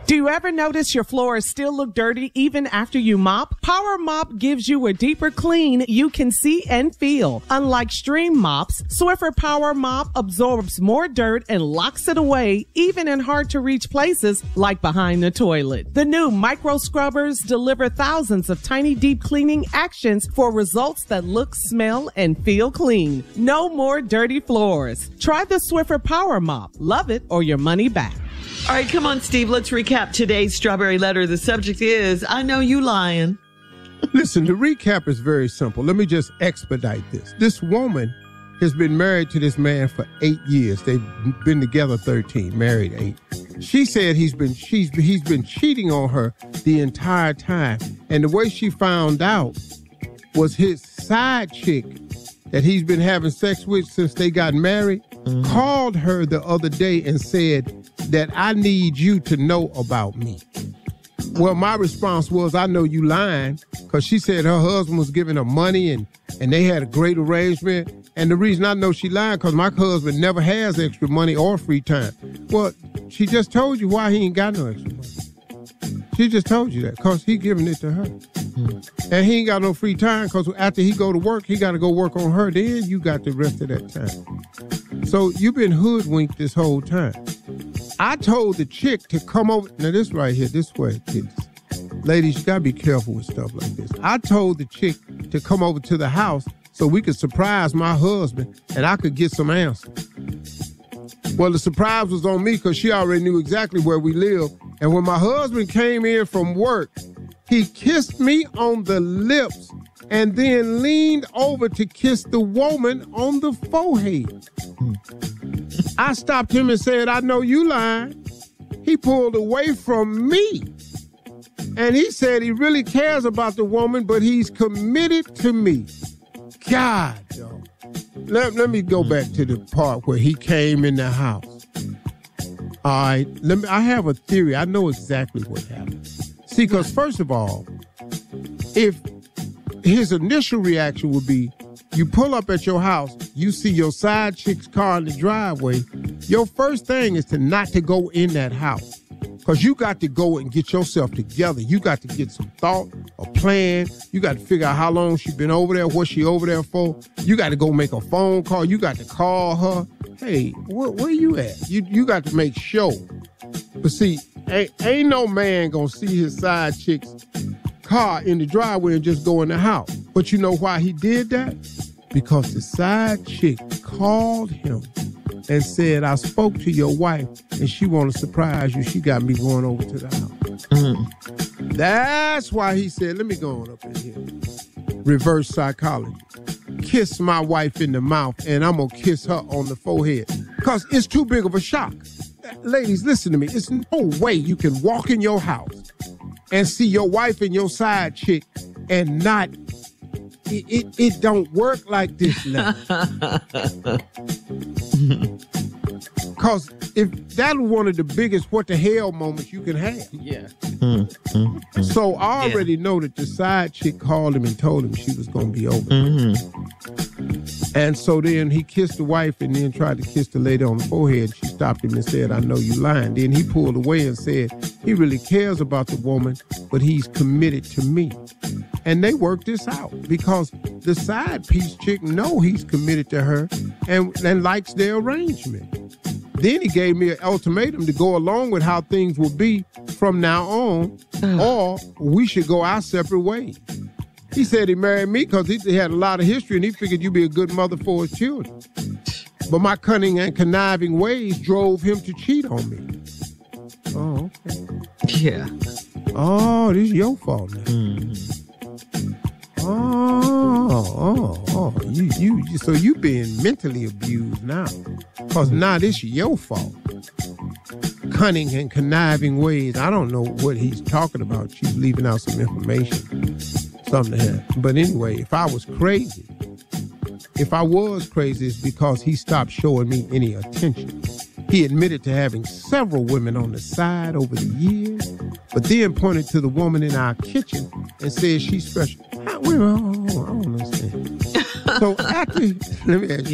Do you ever notice your floors still look dirty even after you mop? Power Mop gives you a deeper clean you can see and feel. Unlike Stream mops, Swiffer Power Mop absorbs more dirt and locks it away, even in hard-to-reach places like behind the toilet. The new micro scrubbers deliver thousands of tiny deep cleaning actions for results that look, smell, and feel clean. No more dirty floors. Try the Swiffer Power Mop. Love it or your money back. All right, come on, Steve. Let's recap today's Strawberry Letter. The subject is, I know you lying. Listen, the recap is very simple. Let me just expedite this. This woman has been married to this man for 8 years. They've been together 13, married 8. She said he's been cheating on her the entire time. And the way she found out was his side chick that he's been having sex with since they got married called her the other day and said that I need you to know about me. Well, my response was, I know you lying, because she said her husband was giving her money and they had a great arrangement. And the reason I know she lying, because my husband never has extra money or free time. Well, she just told you why he ain't got no extra money. She just told you that, because he giving it to her. And he ain't got no free time, because after he go to work, he got to go work on her. Then you got the rest of that time. So you've been hoodwinked this whole time. I told the chick to come over. Now this right here, this way, kids. Ladies, you got to be careful with stuff like this. I told the chick to come over to the house so we could surprise my husband and I could get some answers. Well, the surprise was on me because she already knew exactly where we live. And when my husband came in from work, he kissed me on the lips and then leaned over to kiss the woman on the forehead. I stopped him and said, I know you lying. He pulled away from me. And he said he really cares about the woman, but he's committed to me. God, dog. Let me go back to the part where he came in the house. All right, I have a theory. I know exactly what happened. See, because first of all, if his initial reaction would be, you pull up at your house, you see your side chick's car in the driveway, your first thing is to not to go in that house. Because you got to go and get yourself together. You got to get some thought, a plan. You got to figure out how long she been over there, what she over there for. You got to go make a phone call. You got to call her. Hey, where you at? You got to make sure. But see, ain't no man gonna see his side chick's car in the driveway and just go in the house. But you know why he did that? Because the side chick called him and said, I spoke to your wife and she want to surprise you. She got me going over to the house. That's why he said, let me go on up in here. Reverse psychology. Kiss my wife in the mouth and I'm going to kiss her on the forehead. Because it's too big of a shock. Ladies, listen to me. It's no way you can walk in your house and see your wife and your side chick and not... It don't work like this now. Because if that's one of the biggest what the hell moments you can have. Yeah. So I already know that the side chick called him and told him she was going to be over. And so then he kissed the wife and then tried to kiss the lady on the forehead. She stopped him and said, I know you lying. Then he pulled away and said, he really cares about the woman, but he's committed to me. And they worked this out because the side piece chick know he's committed to her and likes their arrangement. Then he gave me an ultimatum to go along with how things will be from now on, or we should go our separate ways. He said he married me because he had a lot of history and he figured you'd be a good mother for his children. But my cunning and conniving ways drove him to cheat on me. Oh, okay. Yeah. Oh, this is your fault now. So you being mentally abused now. Because now this is your fault. Cunning and conniving ways. I don't know what he's talking about. She's leaving out some information. Something to have. But anyway, if I was crazy, it's because he stopped showing me any attention. He admitted to having several women on the side over the years, but then pointed to the woman in our kitchen and said she's special. I don't understand. So after, let me ask you.